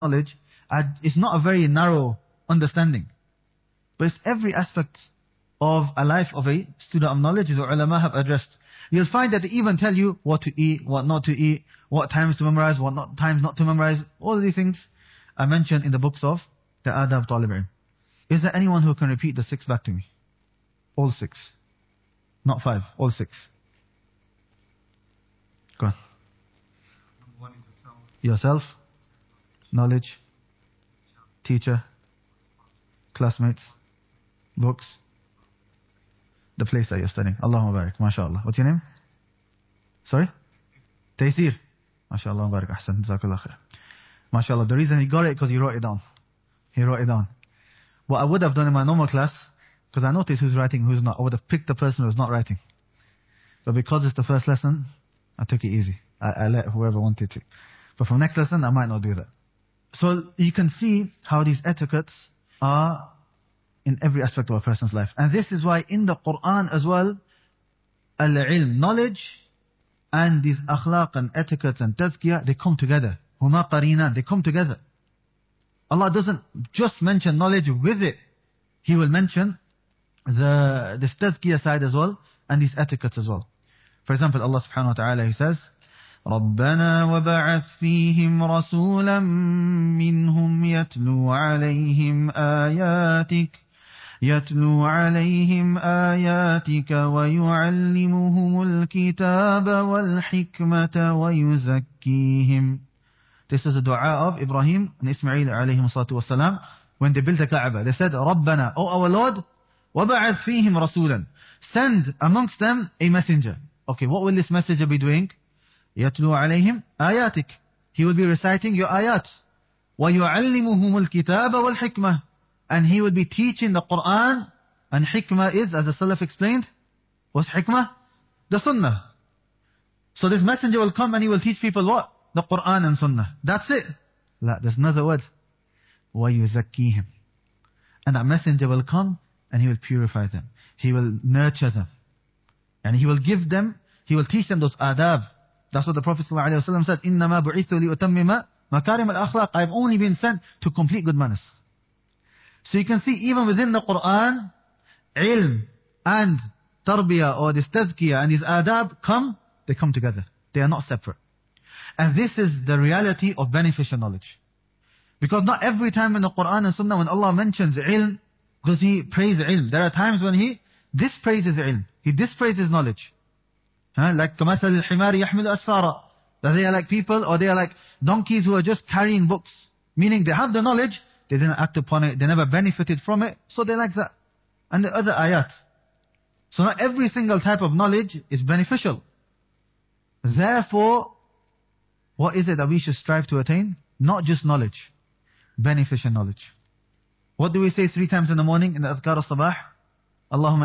knowledge is not a very narrow understanding, but it's every aspect of a life of a student of knowledge that ulama have addressed. You'll find that they even tell you what to eat, what not to eat, what times to memorize, what times not to memorize. All of these things are mentioned in the books of the Adab Talib Ilm. Is there anyone who can repeat the 6 back to me? All 6. Not 5, all 6. Go on. Number 1 is yourself. Yourself, knowledge, teacher, classmates, books, the place that you're studying. Allahumma barik, mashallah. What's your name? Sorry? Taysir. Mashallah, barik, ahsan, jazakallah khair. Mashallah, the reason he got it because he wrote it down. He wrote it down. What I would have done in my normal class, because I noticed who's writing, who's not, I would have picked the person who's not writing. But because it's the first lesson, I took it easy. I let whoever wanted to. But from next lesson, I might not do that. So you can see how these etiquettes are in every aspect of a person's life. And this is why in the Quran as well, al-ilm, knowledge, and these akhlaq and etiquettes and tazkiyah, they come together. Huma qarinan, they come together. Allah doesn't just mention knowledge with it. He will mention this tazkiyah side as well, and these etiquettes as well. For example, Allah subhanahu wa ta'ala, He says, رَبَّنَا وَبَعَثْ فِيهِمْ رَسُولًا مِّنْهُمْ يَتْلُو عَلَيْهِمْ آيَاتِكَ وَيُعَلِّمُهُمُ الْكِتَابَ وَالْحِكْمَةَ وَيُزَكِّيهِمْ. This is a dua of Ibrahim and Ismail alayhim salatu wasalam when they built the Kaaba. They said, رَبَّنَا, O our Lord, وَبَعَثْ فِيهِمْ رَسُولًا, send amongst them a messenger. Okay, what will this messenger be doing? يَتْلُو عَلَيْهِمْ آيَاتِكَ, he will be reciting your ayat. وَيُعَلِّمُهُمُ الْكِتَابَ وَالْحِكْمَةِ, and he will be teaching the Quran. And hikmah is, as the Salaf explained, what's hikmah? The sunnah. So this messenger will come and he will teach people what? The Quran and sunnah. That's it. La, there's another word. وَيُزَكِّيهِمْ, and that messenger will come and he will purify them. He will nurture them. And he will give them, he will teach them those adab. That's what the Prophet ﷺ said, إِنَّمَا بُعِثُ لِأُتَمِّمَ مَكَارِمَ الْأَخْلَاقِ, I have only been sent to complete good manners. So you can see even within the Quran, ilm and tarbiyah or this tazkiyah and these adab they come together. They are not separate. And this is the reality of beneficial knowledge. Because not every time in the Quran and Sunnah when Allah mentions ilm, does He praise ilm. There are times when He dispraises ilm. He dispraises knowledge. Like كَمَثَلِ الْحِمَارِ يَحْمِلُ أَسْفَارًا, that they are like people or they are like donkeys who are just carrying books. Meaning they have the knowledge, they didn't act upon it, they never benefited from it, so they like that. And the other ayat. So not every single type of knowledge is beneficial. Therefore, what is it that we should strive to attain? Not just knowledge, beneficial knowledge. What do we say 3 times in the morning in the Adhkar al-Sabah? Allahumma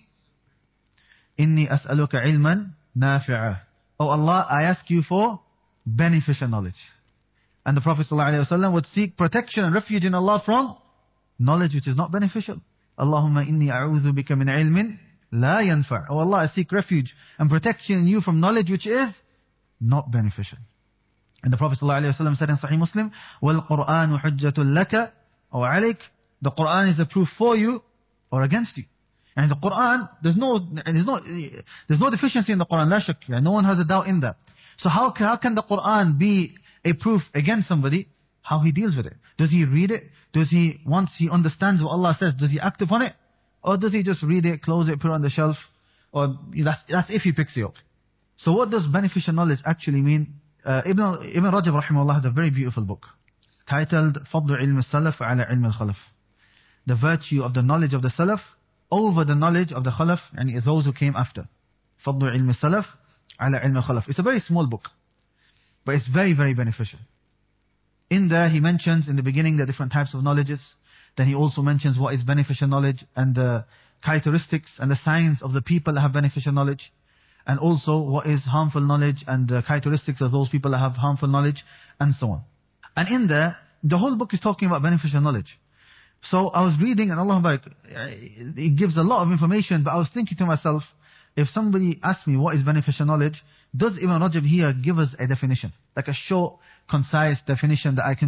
inni as'aluka ilman nafi'a. Oh Allah, I ask you for beneficial knowledge. And the Prophet ﷺ would seek protection and refuge in Allah from knowledge which is not beneficial. Allahumma inni a'udhu bika min ilmin la yanfa'. Oh Allah, I seek refuge and protection in you from knowledge which is not beneficial. And the Prophet ﷺ said in Sahih Muslim, وَالْقُرْآنُ حُجَّةٌ لَكَ أَوْ عَلَيْكَ. The Quran is a proof for you or against you. And the Quran, there's no deficiency in the Quran, la shak. No one has a doubt in that. So how can the Quran be a proof against somebody? How he deals with it. Does he read it? Once he understands what Allah says, does he act upon it? Or does he just read it, close it, put it on the shelf? Or that's if he picks it up. So what does beneficial knowledge actually mean? Ibn Rajab rahimahullah has a very beautiful book titled فَضْلُ عِلْمِ السَّلَفِ عَلَى عِلْمِ الْخَلَفِ. The virtue of the knowledge of the Salaf over the knowledge of the Khalaf, and those who came after. فَضْلُ عِلْمِ السَّلَفِ عَلَى عِلْمِ الْخَلَفِ. It's a very small book, but it's very, very beneficial. In there he mentions in the beginning the different types of knowledges. Then he also mentions what is beneficial knowledge and the characteristics and the signs of the people that have beneficial knowledge. And also what is harmful knowledge and the characteristics of those people that have harmful knowledge, and so on. And in there, the whole book is talking about beneficial knowledge. So I was reading, and Allah Barak, it gives a lot of information, but I was thinking to myself, if somebody asked me what is beneficial knowledge, does Ibn Rajab here give us a definition? Like a short, concise definition that I can just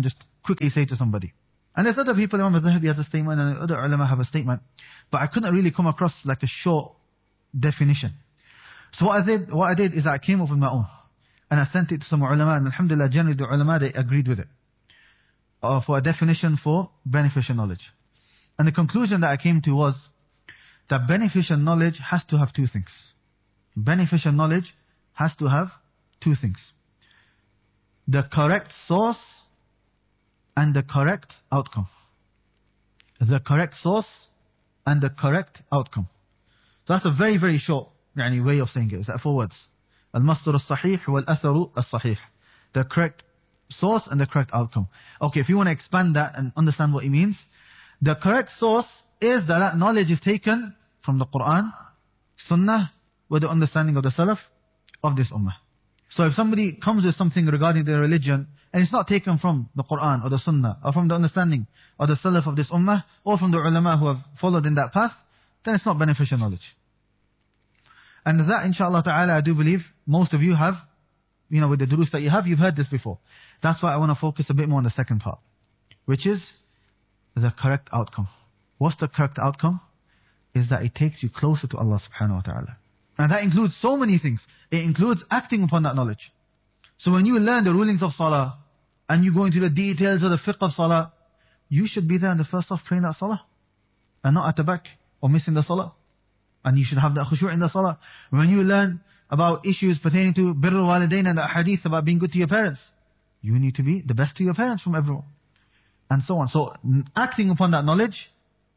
quickly say to somebody. And there's other people, Imam al-Dhahabi has a statement and other ulama have a statement, but I couldn't really come across like a short definition. So what I did is I came up with my own. And I sent it to some ulama, and alhamdulillah, generally the ulama, they agreed with it. For a definition for beneficial knowledge. And the conclusion that I came to was that beneficial knowledge has to have two things. Beneficial knowledge has to have two things. The correct source and the correct outcome. The correct source and the correct outcome. So that's a very, very short way of saying it. It's like 4 words. Al-masdar al-sahih wal-atharu al-sahih. The correct source and the correct outcome. Okay, if you want to expand that and understand what it means, the correct source is that knowledge is taken from the Quran, Sunnah, with the understanding of the Salaf of this Ummah. So if somebody comes with something regarding their religion, and it's not taken from the Quran or the Sunnah, or from the understanding of the Salaf of this Ummah, or from the ulama who have followed in that path, then it's not beneficial knowledge. And that, inshallah ta'ala, I do believe most of you have, with the durus that you have, you've heard this before. That's why I want to focus a bit more on the second part, which is the correct outcome. What's the correct outcome? Is that it takes you closer to Allah subhanahu wa ta'ala. And that includes so many things. It includes acting upon that knowledge. So when you learn the rulings of salah, and you go into the details of the fiqh of salah, you should be there in the first off praying that salah, and not at the back, or missing the salah. And you should have that khushu' in the salah. When you learn about issues pertaining to birrul walidain and the hadith about being good to your parents, you need to be the best to your parents from everyone. And so on. So acting upon that knowledge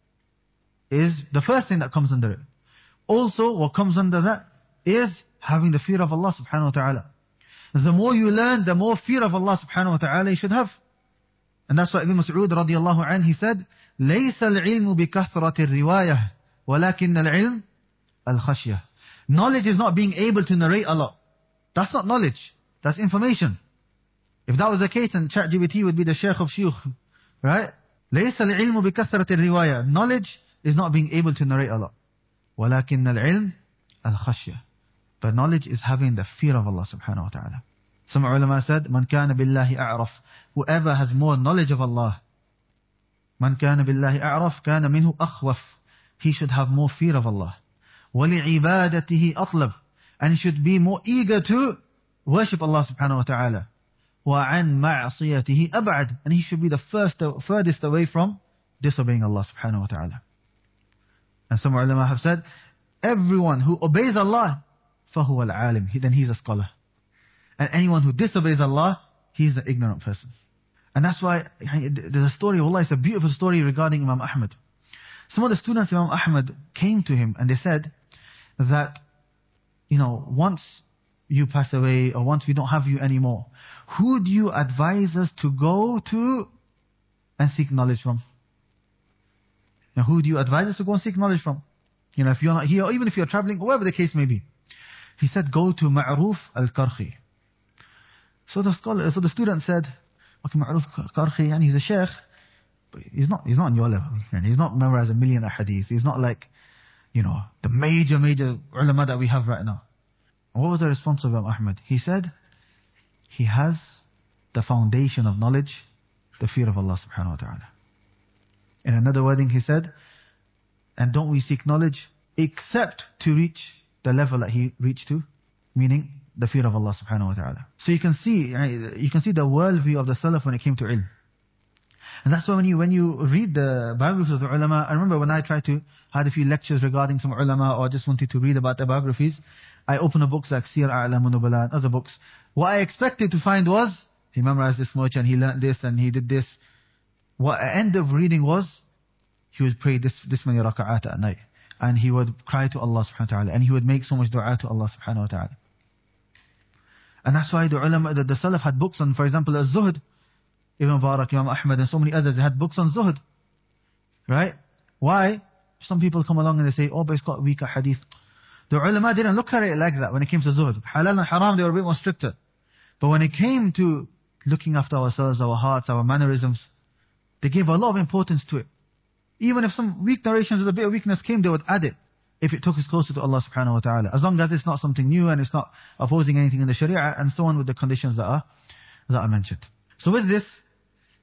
is the first thing that comes under it. Also, what comes under that is having the fear of Allah subhanahu wa ta'ala. The more you learn, the more fear of Allah subhanahu wa ta'ala you should have. And that's why Ibn Mas'ud radiallahu anhu, he said, لَيْسَ الْعِلْمُ بِكَثْرَةِ الرِّوَايَةِ وَلَكِنَّ الْعِلْمُ الْخَشْيَةِ. Knowledge is not being able to narrate a lot. That's not knowledge. That's information. If that was the case, then ChatGPT would be the sheikh of shuyukh. Right? لَيْسَ الْعِلْمُ بِكَثْرَةِ الرِّوَايَةِ. Knowledge is not being able to narrate a lot. وَلَكِنَّ الْعِلْمُ الْخَشْيَةِ. But knowledge is having the fear of Allah subhanahu wa ta'ala. Some ulama said, مَنْ كَانَ بِاللَّهِ أَعْرَفْ. Whoever has more knowledge of Allah. مَنْ كَانَ بِاللَّهِ أَعْرَفْ كَانَ مِنْهُ أَخْوَفْ. He should have more fear of Allah. وَلِعِبَادَتِهِ أَطْلَبْ. And he should be more eager to worship Allah subhanahu wa ta'ala. وَعَنْ مَعْصِيَتِهِ أَبْعَدْ. And he should be the furthest away from disobeying Allah subhanahu wa ta'ala. And some ulama have said, everyone who obeys Allah, فَهُوَ الْعَالِمِ. Then he's a scholar. And anyone who disobeys Allah, he's an ignorant person. And that's why there's a story, wallah, it's a beautiful story regarding Imam Ahmad. Some of the students of Imam Ahmad came to him and they said that, once you pass away or once we don't have you anymore, who do you advise us to go to and seek knowledge from? Now, who do you advise us to go and seek knowledge from? If you're not here, or even if you're traveling, whatever the case may be. He said, go to Ma'ruf al-Karhi. So the student said, okay, Ma'ruf al-Karhi, he's a sheikh, but he's not on your level. He's not memorized 1 million hadith. He's not like, the major ulama that we have right now. And what was the response of Imam Ahmad? He said, he has the foundation of knowledge, the fear of Allah subhanahu wa ta'ala. In another wording he said, and don't we seek knowledge except to reach the level that he reached to, meaning the fear of Allah subhanahu wa ta'ala. So you can see the worldview of the Salaf when it came to ilm. And that's why when you read the biographies of the ulama, I remember when I had a few lectures regarding some ulama or just wanted to read about their biographies, I opened a books like Sir A'lamun Nubala and other books. What I expected to find was, he memorized this much and he learned this and he did this. What I ended up reading was, he would pray this many raka'at at night. And he would cry to Allah subhanahu wa ta'ala. And he would make so much dua to Allah subhanahu wa ta'ala. And that's why the ulama, the Salaf had books on, for example, Az-Zuhd. Ibn Mubarak, Imam Ahmad and so many others, they had books on Zuhd. Right? Why? Some people come along and they say, but it's got weaker hadith. The ulama didn't look at it like that when it came to Zuhd. Halal and haram, they were a bit more stricter. But when it came to looking after ourselves, our hearts, our mannerisms, they gave a lot of importance to it. Even if some weak narrations with a bit of weakness came, they would add it. If it took us closer to Allah subhanahu wa ta'ala. As long as it's not something new and it's not opposing anything in the sharia and so on with the conditions that are mentioned. So with this,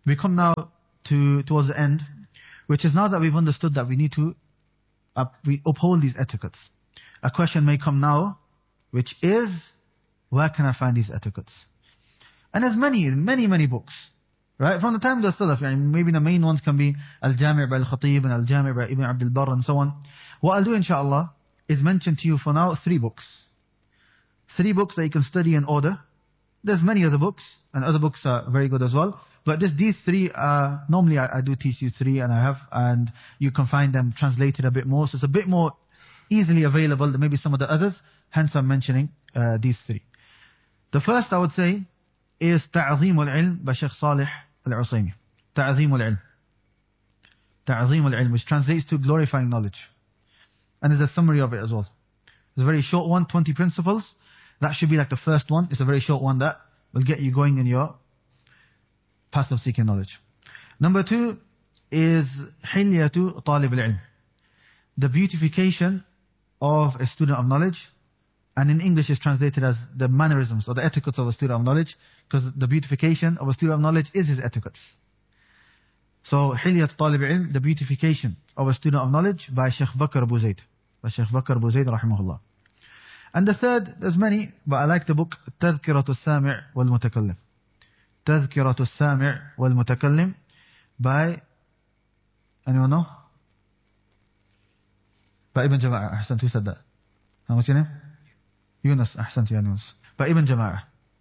we come now towards the end, which is now that we've understood that we need to we uphold these etiquettes. A question may come now, which is, where can I find these etiquettes? And there's many books. Right? From the time of the Salaf, maybe the main ones can be Al-Jami' by Al-Khatib and Al-Jami' by Ibn Abd al-Barr and so on. What I'll do inshallah is mention to you for now 3 books. 3 books that you can study in order. There's many other books, and other books are very good as well. But just these 3 are, normally I do teach you 3 and you can find them translated a bit more. So it's a bit more easily available than maybe some of the others. Hence I'm mentioning these 3. The first I would say is Ta'zeem al-Ilm by Shaykh Salih al-Usaymi. Ta'zeem al-Ilm. Ta'zeem al-Ilm, which translates to glorifying knowledge. And there's a summary of it as well. It's a very short one, 20 principles. That should be like the first one. It's a very short one that will get you going in your path of seeking knowledge. Number 2 is Hilyatu Talib al-Ilm. The beautification of a student of knowledge. And in English is translated as the mannerisms or the etiquettes of a student of knowledge, because the beautification of a student of knowledge is his etiquettes. So, Hilyat Talib Ilm, the beautification of a student of knowledge by Shaykh Bakr Abu Zayd. By Shaykh Bakr Abu Zayd rahimahullah. And the third, there's many, but I like the book Tadhkiratu Sami' wal Mutakallim. Tadhkiratu Sami' wal Mutakallim by, anyone know? By Ibn Jama'ah. Ahsan, who said that? What's your name? Yunus, Ahsan Yunus. By Ibn Jama'ah.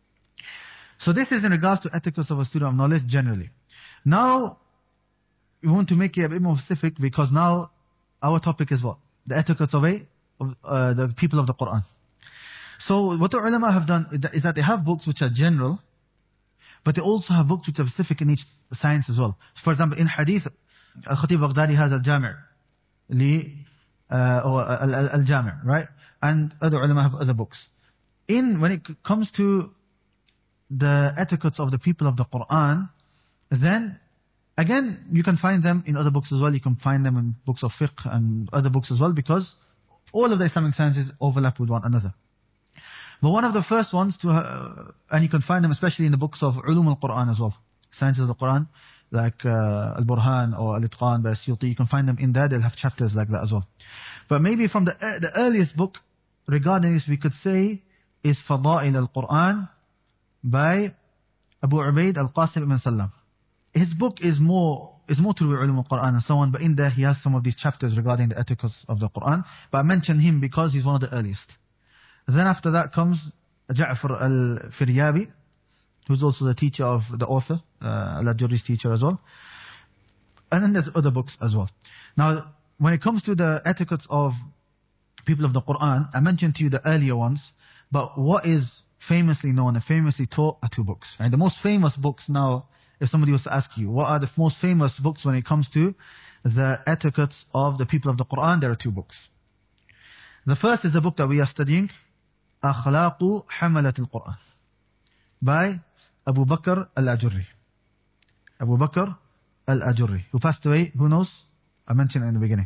So this is in regards to etiquettes of a student of knowledge generally. Now, we want to make it a bit more specific because now our topic is what? The etiquettes of the people of the Quran. So what the ulama have done is that they have books which are general, but they also have books which are specific in each science as well. For example, in Hadith, Al-Khatib Baghdadi has Al-Jami' or Al-Jami', right? And other ulama have other books. When it comes to the etiquettes of the people of the Quran, then again, you can find them in other books as well. You can find them in books of fiqh and other books as well, because all of the Islamic sciences overlap with one another. But one of the first ones and you can find them especially in the books of Ulum al-Quran as well. Sciences of the Quran, like Al-Burhan or Al-Itqan by Suyuti. You can find them in there. They'll have chapters like that as well. But maybe from the earliest book regarding this, we could say is Fada'il al-Quran by Abu Ubaid al-Qasim ibn Sallam. His book is more to do with Ulum al-Quran and so on, but in there he has some of these chapters regarding the etiquettes of the Quran. But I mention him because he's one of the earliest. Then after that comes Ja'far al-Firyabi, who's also the teacher of the author, Al-Ajurri's teacher as well. And then there's other books as well. Now, when it comes to the etiquettes of people of the Quran, I mentioned to you the earlier ones, but what is famously known and famously taught are 2 books. And the most famous books now, if somebody was to ask you, what are the most famous books when it comes to the etiquettes of the people of the Quran, there are 2 books. The first is the book that we are studying, Akhlaqu Hamalat al-Quran, by Abu Bakr al-Ajurri. Abu Bakr al-Ajurri, who passed away, who knows? I mentioned it in the beginning.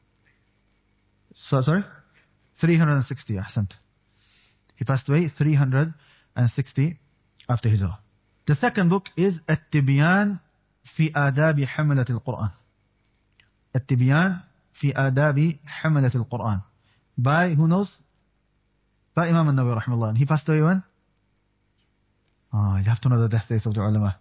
Sorry? 360, ahsant. He passed away 360 after Hijrah. The second book is At-Tibyan fi Adabi Hamalat al-Quran. At-Tibyan fi Adabi Hamalat al-Quran. By, who knows? By Imam al-Nawawi rahimahullah. And he passed away when? You have to know the death dates of the ulama.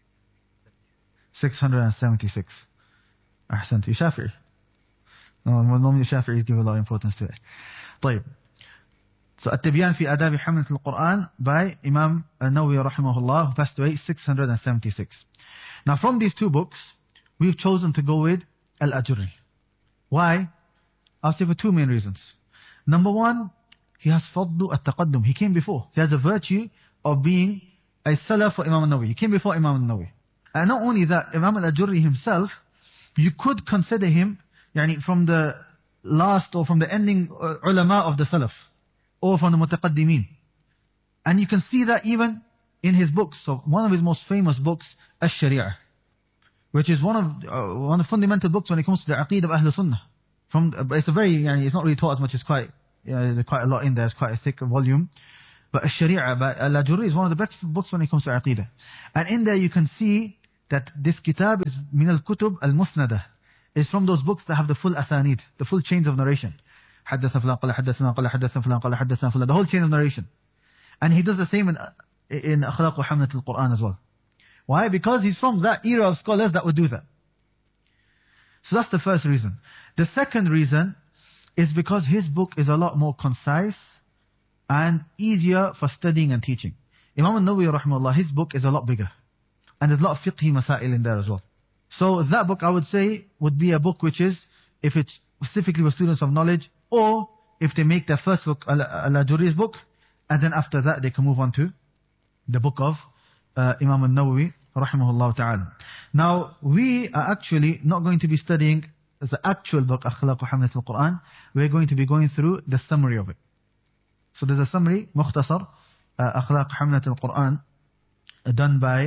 676. Ahsant. You Shafi'i. No, normally Shafi'is give a lot of importance to it. طيب. So At-Tibyan fi Adabi Hamalat al-Quran by Imam al-Nawawi rahimahullah, who passed away 676. Now from these 2 books, we've chosen to go with Al-Ajurri. Why? I'll say for 2 main reasons. Number 1, he has fadlu at-taqaddum. He came before. He has a virtue of being a salaf for Imam al-Nawawi. He came before Imam al-Nawawi. And not only that, Imam al-Ajurri himself, you could consider him from the last or from the ending ulama of the salaf, or from the mutaqaddimin. And you can see that even in his books. So one of his most famous books, Ash-Shari'ah, which is one of the fundamental books when it comes to the aqeedah of Ahl Sunnah. It's a very, it's not really taught as much, it's quite, there's quite a lot in there, it's quite a thick volume. But Ash-Shari'ah by Al-Ajurri is one of the best books when it comes to aqeedah. And in there you can see that this kitab is min al-kutub al-musnadah. It's from those books that have the full asanid, the full chains of narration. حدث فلان قال حدثنا قال حدثنا فلان قال حدثنا فلان, the whole chain of narration. And he does the same in Akhlaq wa Hamlat al-Quran as well. Why? Because he's from that era of scholars that would do that. So that's the first reason. The second reason is because his book is a lot more concise and easier for studying and teaching. Imam al-Nawawi rahimahullah, his book is a lot bigger. And there's a lot of fiqhi masail in there as well. So that book I would say would be a book which is, if it's specifically for students of knowledge, or if they make their first book, Al-Ajurri's book, and then after that they can move on to the book of Imam al-Nawawi rahimahullah ta'ala. Now, we are actually not going to be studying the actual book, Akhlaq wa Hamlat al-Quran. We're going to be going through the summary of it. So there's a summary, Mukhtasar, Akhlaq wa Hamlat al-Quran, done by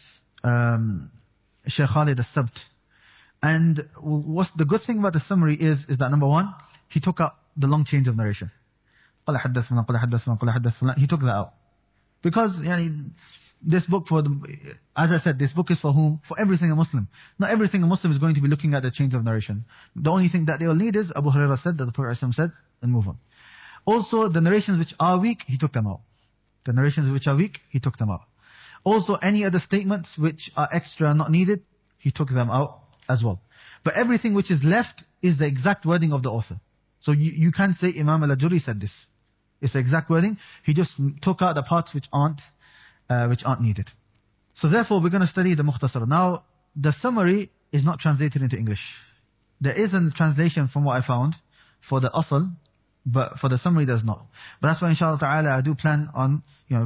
Shaykh Khalid al-Sabt. And what's the good thing about the summary is that number one, he took out the long chains of narration. قال حدثنا قال حدثنا قال حدثنا. He took that out. Because this book, as I said, this book is for whom? For every single Muslim. Not every single Muslim is going to be looking at the chains of narration. The only thing that they will need is, Abu Hurairah said, that the Prophet said, and move on. Also, the narrations which are weak, he took them out. The narrations which are weak, he took them out. Also, any other statements which are extra, not needed, he took them out as well. But everything which is left is the exact wording of the author. So you can't say Imam al-Ajurri said this. It's the exact wording. He just took out the parts which aren't needed. So therefore, we're going to study the Mukhtasar. Now, the summary is not translated into English. There is a translation from what I found for the Asl, but for the summary there's not. But that's why inshallah ta'ala I do plan on,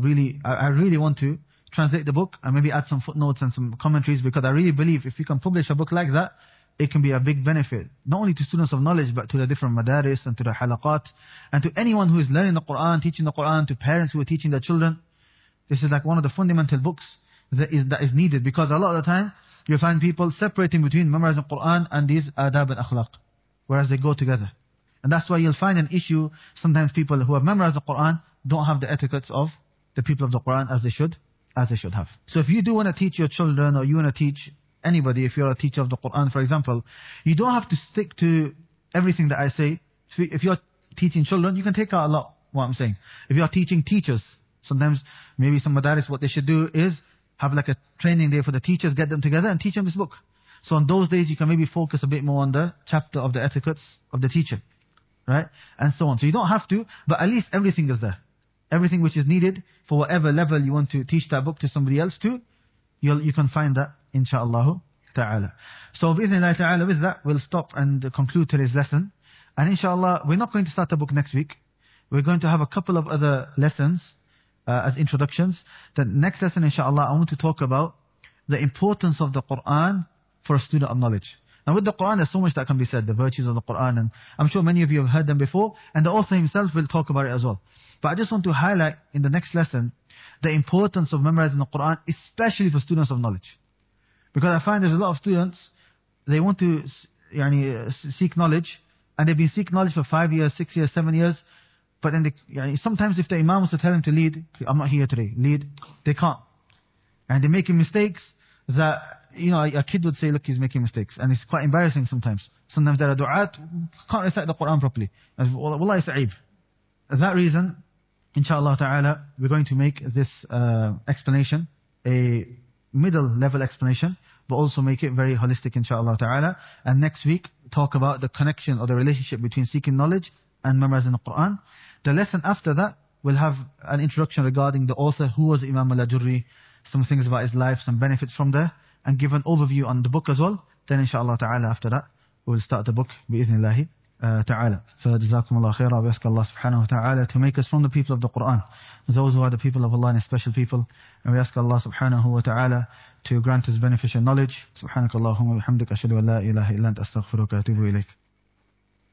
I really want to translate the book and maybe add some footnotes and some commentaries, because I really believe if you can publish a book like that, it can be a big benefit, not only to students of knowledge, but to the different madaris and to the halaqat, and to anyone who is learning the Quran, teaching the Quran, to parents who are teaching their children. This is like one of the fundamental books that is needed, because a lot of the time, you find people separating between memorizing Quran and these adab and akhlaq, whereas they go together. And that's why you'll find an issue, sometimes people who have memorized the Quran don't have the etiquettes of the people of the Quran as they should have. So if you do want to teach your children, or you want to teach anybody, if you're a teacher of the Quran, for example, you don't have to stick to everything that I say. If you're teaching children, you can take out a lot what I'm saying. If you're teaching teachers, sometimes maybe some madaris, what they should do is have like a training day for the teachers, get them together and teach them this book. So on those days, you can maybe focus a bit more on the chapter of the etiquettes of the teacher, right? And so on. So you don't have to, but at least everything is there. Everything which is needed for whatever level you want to teach that book to somebody else to, you can find that, insha'Allah ta'ala. So bi'idhnillah ta'ala, with that, we'll stop and conclude today's lesson. And insha'Allah, we're not going to start the book next week. We're going to have a couple of other lessons as introductions. The next lesson, insha'Allah, I want to talk about the importance of the Quran for a student of knowledge. Now with the Quran, there's so much that can be said, the virtues of the Quran, and I'm sure many of you have heard them before, and the author himself will talk about it as well. But I just want to highlight in the next lesson the importance of memorizing the Quran, especially for students of knowledge. Because I find there's a lot of students, they want to seek knowledge, and they've been seeking knowledge for 5 years, 6 years, 7 years, but then sometimes if the imam was to tell them to lead, I'm not here today, lead, they can't. And they're making mistakes that, a kid would say, look, he's making mistakes. And it's quite embarrassing sometimes. Sometimes there are du'at who can't recite the Quran properly. Wallah, it's aib. For that reason, inshallah ta'ala, we're going to make this explanation a middle level explanation, but also make it very holistic, inshallah ta'ala. And next week, talk about the connection or the relationship between seeking knowledge and memorizing the Quran. The lesson after that will have an introduction regarding the author, who was Imam al-Ajurri, some things about his life, some benefits from there, and give an overview on the book as well. Then inshallah ta'ala, after that, we'll start the book, bi'idhnillahi ta'ala. So, jazakumullah khairah. We ask Allah subhanahu wa ta'ala to make us from the people of the Quran, those who are the people of Allah and special people. And we ask Allah subhanahu wa ta'ala to grant us beneficial knowledge. Subhanakallahumma wa bihamdika ashhadu an la ilaha illa anta astaghfiruka wa atubu ilayk.